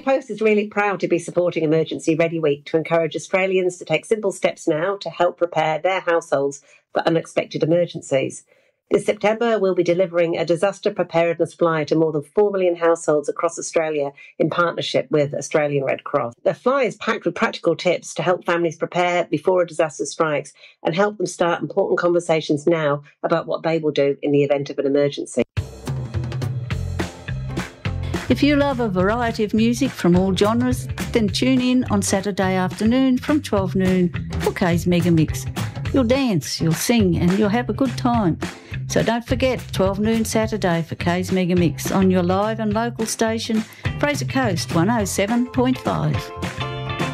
Post is really proud to be supporting Emergency Ready Week to encourage Australians to take simple steps now to help prepare their households for unexpected emergencies. This September, we'll be delivering a disaster preparedness flyer to more than 4 million households across Australia in partnership with Australian Red Cross. The flyer is packed with practical tips to help families prepare before a disaster strikes and help them start important conversations now about what they will do in the event of an emergency. If you love a variety of music from all genres, then tune in on Saturday afternoon from 12 noon for Kay's Mega Mix. You'll dance, you'll sing and you'll have a good time. So don't forget 12 noon Saturday for Kay's Mega Mix on your live and local station, Fraser Coast 107.5.